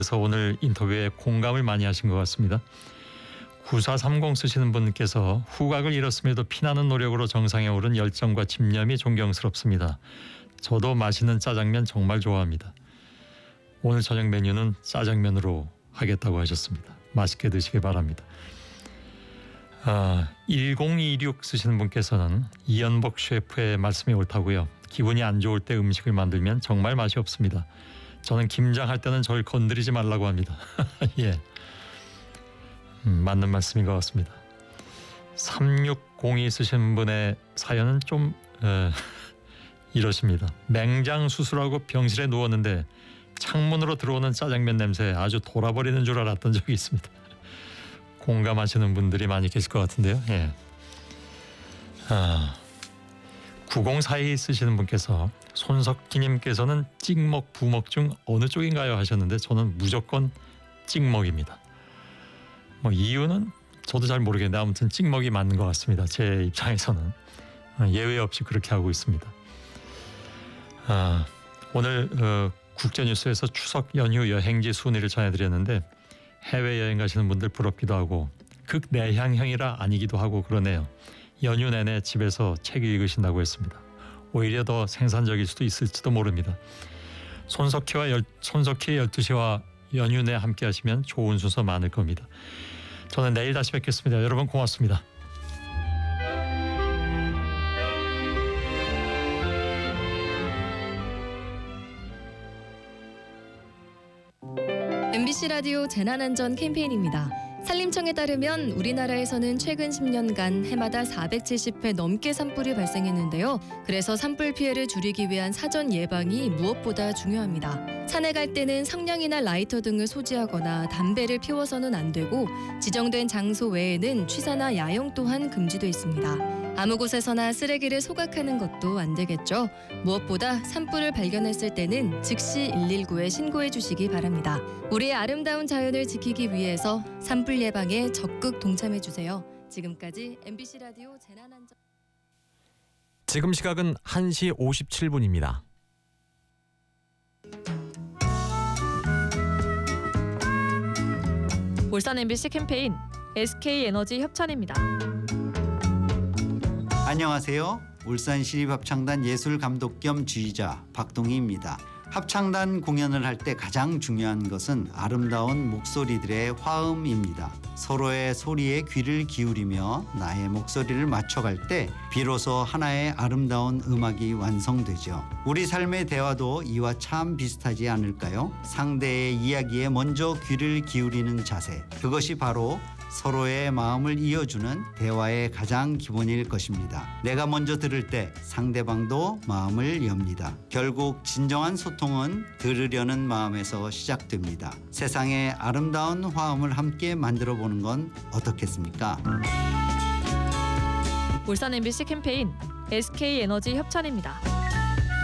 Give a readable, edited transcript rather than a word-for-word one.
그래서 오늘 인터뷰에 공감을 많이 하신 것 같습니다. 9430 쓰시는 분께서 후각을 잃었음에도 피나는 노력으로 정상에 오른 열정과 집념이 존경스럽습니다. 저도 맛있는 짜장면 정말 좋아합니다. 오늘 저녁 메뉴는 짜장면으로 하겠다고 하셨습니다. 맛있게 드시기 바랍니다. 1026 쓰시는 분께서는 이연복 셰프의 말씀이 옳다고요. 기분이 안 좋을 때 음식을 만들면 정말 맛이 없습니다. 저는 김장할 때는 절 건드리지 말라고 합니다. 예, 맞는 말씀인 것 같습니다. 3602 쓰신 분의 사연은 좀 이러십니다. 맹장 수술하고 병실에 누웠는데 창문으로 들어오는 짜장면 냄새에 아주 돌아버리는 줄 알았던 적이 있습니다. 공감하시는 분들이 많이 계실 것 같은데요. 예. 9042 쓰시는 분께서 손석희님께서는 찍먹, 부먹 중 어느 쪽인가요 하셨는데 저는 무조건 찍먹입니다. 뭐 이유는 저도 잘 모르겠는데 아무튼 찍먹이 맞는 것 같습니다. 제 입장에서는 예외 없이 그렇게 하고 있습니다. 오늘 국제뉴스에서 추석 연휴 여행지 순위를 전해드렸는데 해외여행 가시는 분들 부럽기도 하고 극내향형이라 아니기도 하고 그러네요. 연휴 내내 집에서 책 읽으신다고 했습니다. 오히려 더 생산적일 수도 있을지도 모릅니다. 손석희의 12시와 연휴 내 함께 하시면 좋은 순서 많을 겁니다. 저는 내일 다시 뵙겠습니다. 여러분 고맙습니다. MBC 라디오 재난안전 캠페인입니다. 산림청에 따르면 우리나라에서는 최근 10년간 해마다 470회 넘게 산불이 발생했는데요. 그래서 산불 피해를 줄이기 위한 사전 예방이 무엇보다 중요합니다. 산에 갈 때는 성냥이나 라이터 등을 소지하거나 담배를 피워서는 안 되고 지정된 장소 외에는 취사나 야영 또한 금지돼 있습니다. 아무 곳에서나 쓰레기를 소각하는 것도 안 되겠죠. 무엇보다 산불을 발견했을 때는 즉시 119에 신고해 주시기 바랍니다. 우리의 아름다운 자연을 지키기 위해서 산불 예방에 적극 동참해 주세요. 지금까지 MBC 라디오 재난안전. 지금 시각은 1시 57분입니다. 울산 MBC 캠페인 SK에너지 협찬입니다. 안녕하세요. 울산시립합창단 예술감독 겸 지휘자 박동희입니다. 합창단 공연을 할 때 가장 중요한 것은 아름다운 목소리들의 화음입니다. 서로의 소리에 귀를 기울이며 나의 목소리를 맞춰갈 때 비로소 하나의 아름다운 음악이 완성되죠. 우리 삶의 대화도 이와 참 비슷하지 않을까요? 상대의 이야기에 먼저 귀를 기울이는 자세, 그것이 바로 서로의 마음을 이어주는 대화의 가장 기본일 것입니다. 내가 먼저 들을 때 상대방도 마음을 엽니다. 결국 진정한 소통은 들으려는 마음에서 시작됩니다. 세상의 아름다운 화음을 함께 만들어 보는 건 어떻겠습니까? 울산 MBC 캠페인 SK에너지 협찬입니다.